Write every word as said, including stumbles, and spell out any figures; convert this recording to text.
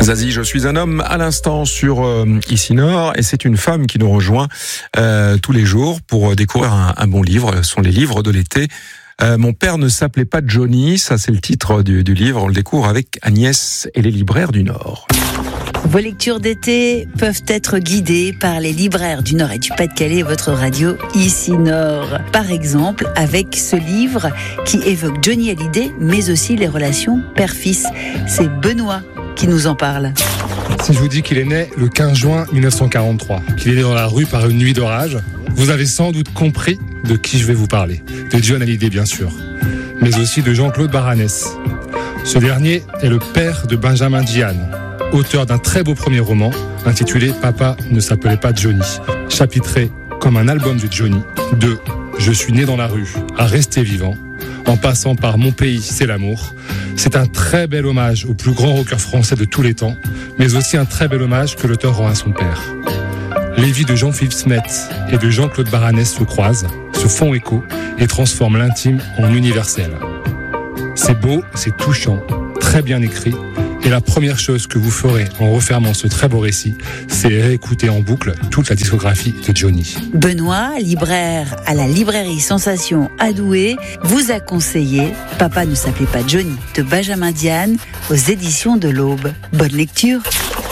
Zazie, je suis un homme à l'instant sur euh, Ici Nord, et c'est une femme qui nous rejoint euh, tous les jours pour découvrir un, un bon livre. Ce sont les livres de l'été. Euh, Mon père ne s'appelait pas Johnny, ça c'est le titre du, du livre. On le découvre avec Agnès et les libraires du Nord. Vos lectures d'été peuvent être guidées par les libraires du Nord et du Pas-de-Calais et votre radio Ici Nord. Par exemple, avec ce livre qui évoque Johnny Hallyday, mais aussi les relations père-fils. C'est Benoît qui nous en parle. Si je vous dis qu'il est né le quinze juin mille neuf cent quarante-trois, qu'il est né dans la rue par une nuit d'orage, vous avez sans doute compris de qui je vais vous parler. De John Hallyday, bien sûr, mais aussi de Jean-Claude Barrannès. Ce dernier est le père de Benjamin Diane, auteur d'un très beau premier roman intitulé « Papa ne s'appelait pas Johnny », chapitré comme un album de Johnny, de « Je suis né dans la rue » à « Rester vivant », en passant par « Mon pays, c'est l'amour ». C'est un très bel hommage au plus grand rocker français de tous les temps, mais aussi un très bel hommage que l'auteur rend à son père. Les vies de Jean-Philippe Smet et de Jean-Claude Barrannès se croisent, se font écho et transforment l'intime en universel. C'est beau, c'est touchant, très bien écrit, et la première chose que vous ferez en refermant ce très beau récit, c'est réécouter en boucle toute la discographie de Johnny. Benoît, libraire à la librairie Sensation à Douai, vous a conseillé « Papa ne s'appelait pas Johnny » de Benjamin Diane aux éditions de l'Aube. Bonne lecture.